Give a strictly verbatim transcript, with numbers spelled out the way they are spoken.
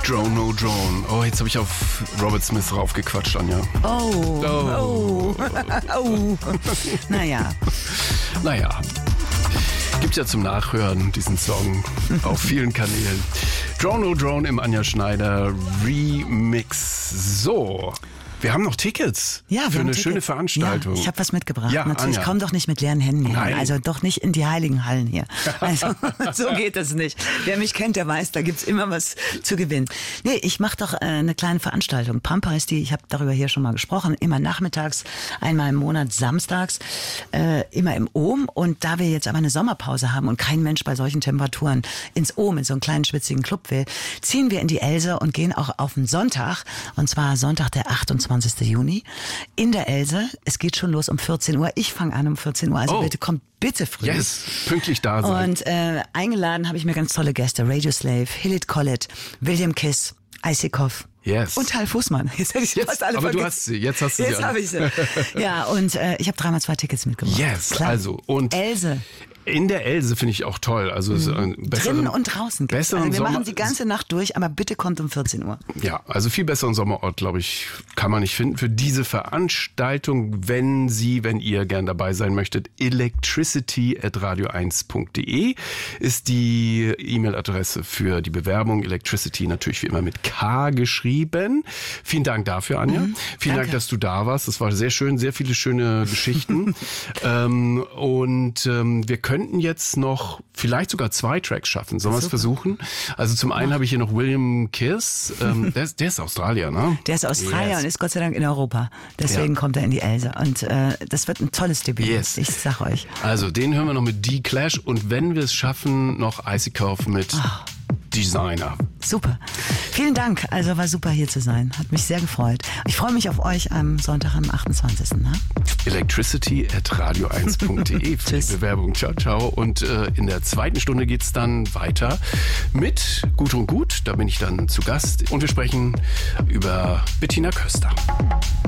Drone, no Drone. Oh, jetzt habe ich auf Robert Smith raufgequatscht, Anja. Oh, oh, oh. oh. Naja. Naja. Gibt ja zum Nachhören diesen Song auf vielen Kanälen. Drone, no Drone im Anja Schneider Remix. So. Wir haben noch Tickets ja, für eine Tickets. schöne Veranstaltung. Ja, ich habe was mitgebracht. Ja, natürlich, Anja. komm doch nicht mit leeren Händen hier. Nein. Also doch nicht in die heiligen Hallen hier. Also so geht das nicht. Wer mich kennt, der weiß, da gibt's immer was zu gewinnen. Nee, ich mache doch äh, eine kleine Veranstaltung. Pampa ist die, ich habe darüber hier schon mal gesprochen, immer nachmittags, einmal im Monat samstags, äh, immer im Ohm. Und da wir jetzt aber eine Sommerpause haben und kein Mensch bei solchen Temperaturen ins Ohm, in so einen kleinen schwitzigen Club will, ziehen wir in die Else und gehen auch auf den Sonntag. Und zwar Sonntag, der achtundzwanzigsten Juni in der Else. Es geht schon los um vierzehn Uhr. Ich fange an um vierzehn Uhr, also Oh. bitte kommt bitte früh. Yes, pünktlich da sein. Und äh, eingeladen habe ich mir ganz tolle Gäste. Radio Slave, Hillit Collett, William Kiss, Isikoff. Yes. Und Hal Fußmann. Jetzt hätte ich Jetzt, fast alle aber du vergessen. hast sie, jetzt hast du sie. Jetzt habe ich sie. Ja, und äh, ich habe dreimal zwei Tickets mitgebracht. Yes, Klar. also und Else. in der Else finde ich auch toll. Also so einen besseren, Drinnen und draußen. gibt's. besseren Also wir Sommer, machen die ganze Nacht durch, aber bitte kommt um vierzehn Uhr. Ja, also viel besseren Sommerort, glaube ich, kann man nicht finden für diese Veranstaltung, wenn Sie, wenn ihr gern dabei sein möchtet. electricity at radio eins punkt de ist die E-Mail-Adresse für die Bewerbung. Electricity natürlich wie immer mit K geschrieben. Vielen Dank dafür, Anja. Mhm, Vielen danke. Dank, dass du da warst. Das war sehr schön, sehr viele schöne Geschichten. ähm, und ähm, wir könnten jetzt noch vielleicht sogar zwei Tracks schaffen. Sollen wir es Super. versuchen? Also zum einen habe ich hier noch William Kiss. Ähm, der, ist, der ist Australier, ne? Der ist Australier Yes. und ist Gott sei Dank in Europa. Deswegen Ja. kommt er in die Else. Und äh, das wird ein tolles Debüt. Yes. Ich sag euch. Also den hören wir noch mit D-Clash und wenn wir es schaffen, noch Isikoff mit Designer. Super. Vielen Dank. Also war super hier zu sein. Hat mich sehr gefreut. Ich freue mich auf euch am Sonntag, am achtundzwanzigsten Ne? Electricity at radio eins punkt de für die Tschüss. Bewerbung. Ciao, ciao. Und äh, in der zweiten Stunde geht's dann weiter mit Gut und Gut. Da bin ich dann zu Gast und wir sprechen über Bettina Köster.